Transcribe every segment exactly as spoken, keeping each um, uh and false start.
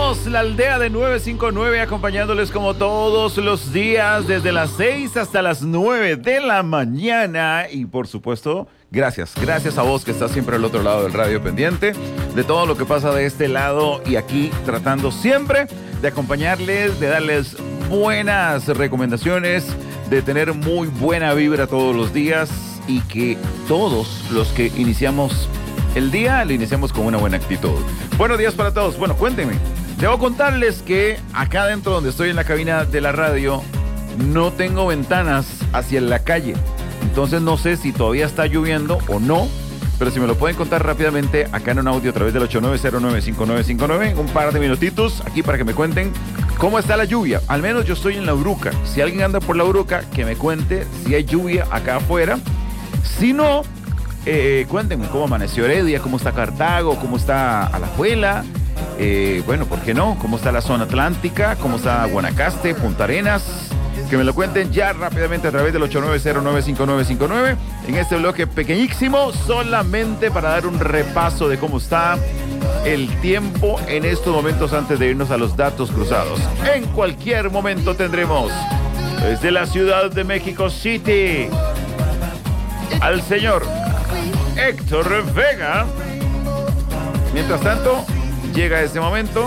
Somos la aldea de nueve cinco nueve, acompañándoles como todos los días desde las seis hasta las nueve de la mañana. Y por supuesto, gracias, gracias a vos que estás siempre al otro lado del radio, pendiente de todo lo que pasa de este lado y aquí, tratando siempre de acompañarles, de darles buenas recomendaciones, de tener muy buena vibra todos los días y que todos los que iniciamos el día lo iniciamos con una buena actitud. Buenos días para todos. Bueno, cuéntenme. Debo contarles que acá dentro donde estoy en la cabina de la radio no tengo ventanas hacia la calle. Entonces no sé si todavía está lloviendo o no, pero si me lo pueden contar rápidamente acá en un audio a través del ocho nueve cero nueve cinco nueve cinco nueve, un par de minutitos aquí para que me cuenten cómo está la lluvia. Al menos yo estoy en la Uruca. Si alguien anda por la Uruca, que me cuente si hay lluvia acá afuera. Si no, eh, cuéntenme cómo amaneció Heredia, cómo está Cartago, cómo está Alajuela. Eh, bueno, ¿por qué no? ¿Cómo está la zona atlántica? ¿Cómo está Guanacaste, Punta Arenas? Que me lo cuenten ya rápidamente a través del ocho nueve cero nueve cinco nueve cinco nueve en este bloque pequeñísimo, solamente para dar un repaso de cómo está el tiempo en estos momentos antes de irnos a los datos cruzados. En cualquier momento tendremos desde la Ciudad de México City al señor Héctor Vega. Mientras tanto, llega ese momento.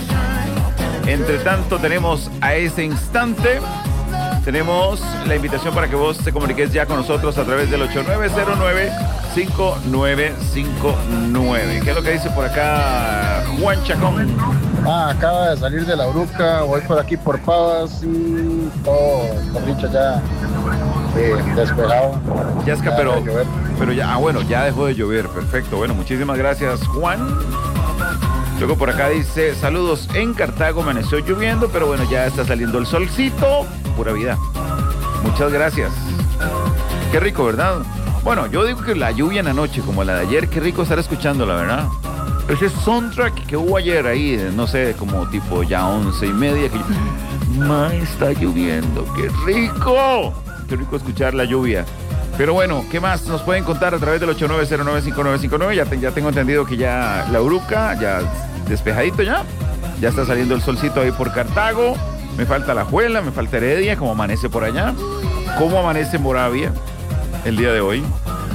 Entre tanto, tenemos a ese instante, tenemos la invitación para que vos te comuniques ya con nosotros a través del ocho nueve cero nueve cinco nueve cinco nueve. ¿Qué es lo que dice por acá Juan Chacón? Ah, acaba de salir de la Uruca, voy por aquí por Pavas y todo, por dicho ya eh, despejado. Ya es que, pero, pero ya, ah, bueno, ya dejó de llover, perfecto. Bueno, muchísimas gracias, Juan. Luego por acá dice, saludos, en Cartago amaneció lloviendo, pero bueno, ya está saliendo el solcito, pura vida. Muchas gracias. Qué rico, ¿verdad? Bueno, yo digo que la lluvia en la noche, como la de ayer, qué rico estar escuchándola, ¿verdad? Ese soundtrack que hubo ayer ahí, no sé, como tipo ya once y media, que ma, está lloviendo, qué rico. Qué rico escuchar la lluvia. Pero bueno, ¿qué más nos pueden contar a través del ocho nueve cero nueve cinco nueve cinco nueve? Ya, te, ya tengo entendido que ya la Uruca, ya despejadito ya. Ya está saliendo el solcito ahí por Cartago. Me falta La Juela, me falta Heredia, ¿cómo amanece por allá? ¿Cómo amanece Moravia el día de hoy?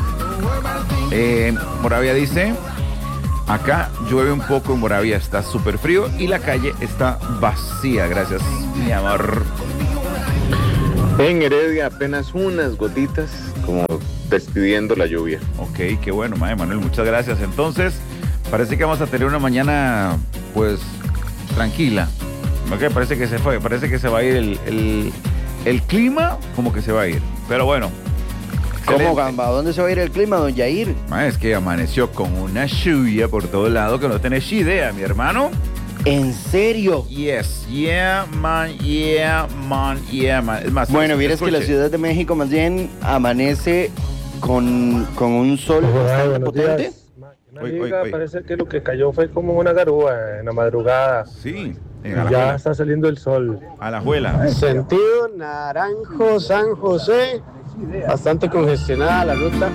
Eh, Moravia dice, acá llueve un poco en Moravia, está súper frío y la calle está vacía. Gracias, mi amor. En Heredia apenas unas gotitas, como despidiendo la lluvia. Ok, qué bueno, madre Manuel, muchas gracias. Entonces, parece que vamos a tener una mañana, pues, tranquila. Okay, parece que se fue, parece que se va a ir el, el, el clima, como que se va a ir. Pero bueno. ¿Cómo, Gamba? ¿A dónde se va a ir el clima, don Yair? Ma, es que amaneció con una lluvia por todo lado que no tenés idea, mi hermano. ¿En serio? Yes, yeah, man, yeah, man, yeah, man. Es más, bueno, vieras que la Ciudad de México más bien amanece con, con un sol bastante potente. Una hoy, liga, hoy, hoy. Parece que lo que cayó fue como una garúa en la madrugada. Sí. En ya Alajuela. Está saliendo el sol. Alajuela. Sentido Naranjo, San José. Bastante congestionada la ruta.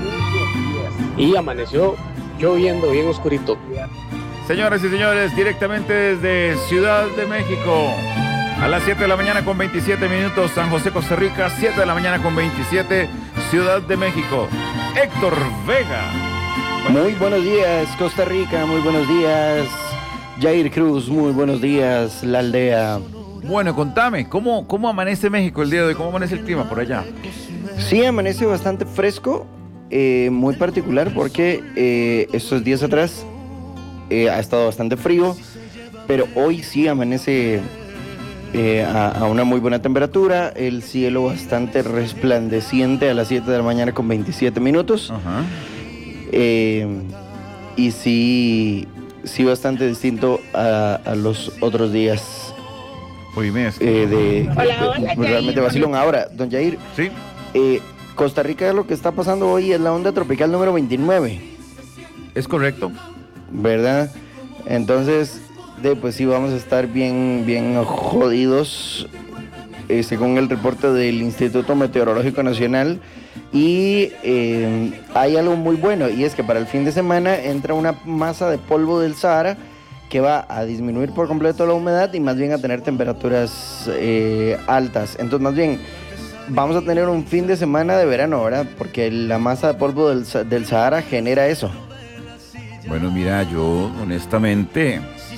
Y amaneció lloviendo bien oscurito. Señoras y señores, directamente desde Ciudad de México, a las siete de la mañana con veintisiete minutos, San José, Costa Rica, siete de la mañana con veintisiete, Ciudad de México, Héctor Vega. Muy buenos días, Costa Rica, muy buenos días, Yair Cruz, muy buenos días, la aldea. Bueno, contame, ¿cómo, cómo amanece México el día de hoy? ¿Cómo amanece el clima por allá? Sí, amanece bastante fresco, eh, muy particular porque eh, estos días atrás Eh, ha estado bastante frío, pero hoy sí amanece eh, a, a una muy buena temperatura, el cielo bastante resplandeciente a las siete de la mañana con veintisiete minutos. Uh-huh. eh, y sí, sí bastante distinto a, a los otros días. Oye, eh, de, hola, hola, de, realmente vacilón. Ahora, don Yair, ¿sí? eh, Costa Rica, lo que está pasando hoy es la onda tropical número veintinueve. Es correcto. ¿Verdad? Entonces, de, pues sí, vamos a estar bien, bien jodidos, eh, según el reporte del Instituto Meteorológico Nacional. Y eh, hay algo muy bueno, y es que para el fin de semana entra una masa de polvo del Sahara que va a disminuir por completo la humedad y más bien a tener temperaturas eh, altas. Entonces, más bien, vamos a tener un fin de semana de verano, ¿verdad? Porque la masa de polvo del, del Sahara genera eso. Bueno, mira, yo honestamente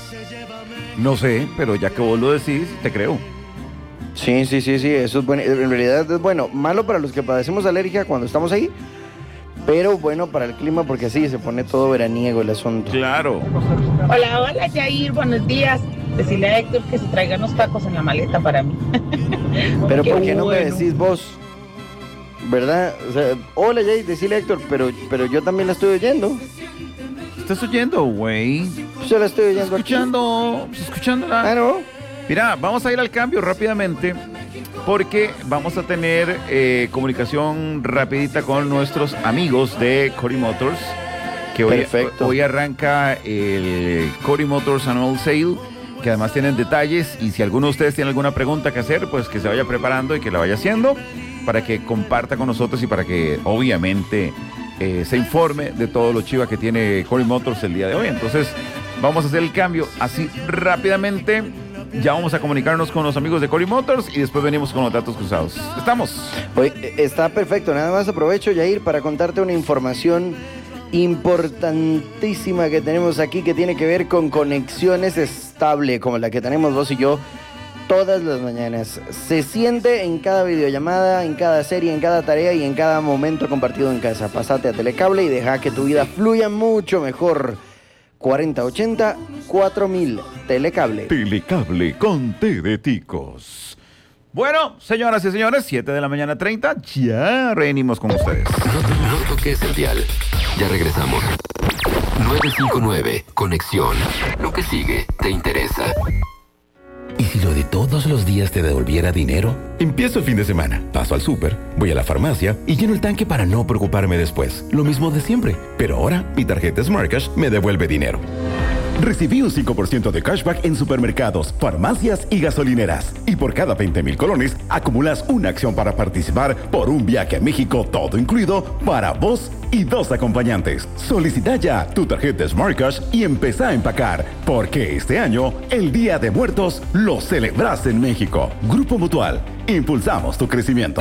no sé, pero ya que vos lo decís, te creo. Sí, sí, sí, sí, eso es bueno. En realidad es bueno. Malo para los que padecemos alergia cuando estamos ahí, pero bueno para el clima porque así se pone todo veraniego el asunto. Claro. Hola, hola Jair, buenos días. Decirle a Héctor que se traiga unos tacos en la maleta para mí. Pero Qué ¿por qué no bueno. me decís vos? ¿Verdad? O sea, hola Jair, decirle a Héctor, pero, pero yo también la estoy oyendo. ¿Estás oyendo, güey? Yo la estoy oyendo. Escuchando, escuchándola. Claro. Mira, vamos a ir al cambio rápidamente porque vamos a tener eh, comunicación rapidita con nuestros amigos de Cody Motors, que hoy, Perfecto. hoy arranca el Cody Motors Annual Sale, que además tienen detalles, y si alguno de ustedes tiene alguna pregunta que hacer, pues que se vaya preparando y que la vaya haciendo para que comparta con nosotros y para que obviamente eh, se informe de todo lo chiva que tiene Cody Motors el día de hoy. Entonces vamos a hacer el cambio así rápidamente. Ya vamos a comunicarnos con los amigos de Cody Motors y después venimos con los datos cruzados. ¿Estamos? Oye, está perfecto. Nada más aprovecho, Jair, para contarte una información importantísima que tenemos aquí que tiene que ver con conexiones estable, como la que tenemos vos y yo todas las mañanas. Se siente en cada videollamada, en cada serie, en cada tarea y en cada momento compartido en casa. Pasate a Telecable y deja que tu vida fluya mucho mejor. cuarenta ochenta cuatro mil Telecable. Telecable con T de Ticos. Bueno, señoras y señores, siete de la mañana treinta, ya venimos con ustedes. No, no toques el dial. Ya regresamos. nueve cinco nueve, Conexión. Lo que sigue te interesa. ¿Y si lo de todos los días te devolviera dinero? Empiezo el fin de semana, paso al súper, voy a la farmacia y lleno el tanque para no preocuparme después. Lo mismo de siempre, pero ahora mi tarjeta Smart Cash me devuelve dinero. Recibí un cinco por ciento de cashback en supermercados, farmacias y gasolineras. Y por cada veinte mil colones, acumulas una acción para participar por un viaje a México todo incluido para vos y dos acompañantes. Solicita ya tu tarjeta Smart Cash y empezá a empacar, porque este año, el Día de Muertos, lo celebras en México. Grupo Mutual, impulsamos tu crecimiento.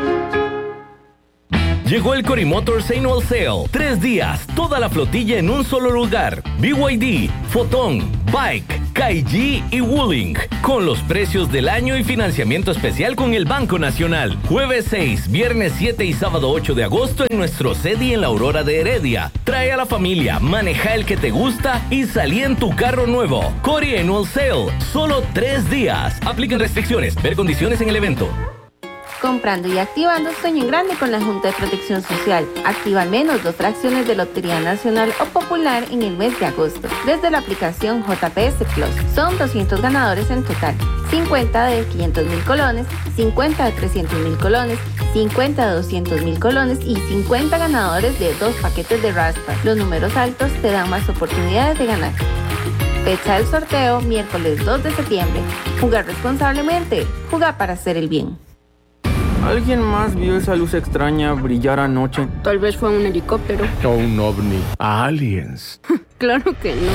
Llegó el Cody Motors Annual Sale. Tres días, toda la flotilla en un solo lugar. B Y D, Photon, Bike, K G y Wuling. Con los precios del año y financiamiento especial con el Banco Nacional. Jueves seis, viernes siete y sábado ocho de agosto en nuestro C E D I en la Aurora de Heredia. Trae a la familia, maneja el que te gusta y salí en tu carro nuevo. Cody Annual Sale. Solo tres días. Aplican restricciones. Ver condiciones en el evento. Comprando y activando sueño en grande con la Junta de Protección Social. Activa al menos dos fracciones de Lotería Nacional o Popular en el mes de agosto, desde la aplicación J P S Plus. Son doscientos ganadores en total. cincuenta de quinientos mil colones, cincuenta de trescientos mil colones, cincuenta de doscientos mil colones y cincuenta ganadores de dos paquetes de raspa. Los números altos te dan más oportunidades de ganar. Fecha del sorteo, miércoles dos de septiembre. Jugar responsablemente. Jugar para hacer el bien. ¿Alguien más vio esa luz extraña brillar anoche? Tal vez fue un helicóptero. O un ovni. Aliens. Claro que no.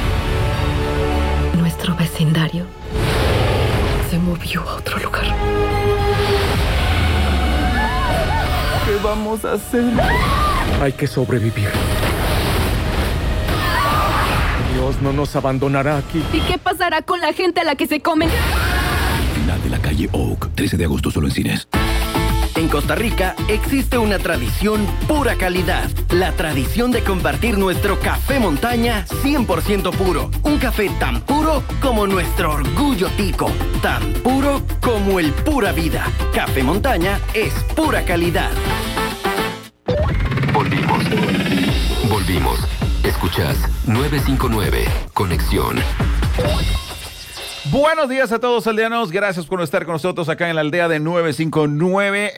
Nuestro vecindario se movió a otro lugar. ¿Qué vamos a hacer? Hay que sobrevivir. Dios no nos abandonará aquí. ¿Y qué pasará con la gente a la que se comen? Final de la calle Oak, trece de agosto solo en cines. En Costa Rica existe una tradición pura calidad. La tradición de compartir nuestro café montaña cien por ciento puro. Un café tan puro como nuestro orgullo tico. Tan puro como el pura vida. Café montaña es pura calidad. Volvimos. Volvimos. Escuchás nueve cinco nueve, Conexión. Buenos días a todos aldeanos, gracias por estar con nosotros acá en la aldea de nueve cinco nueve.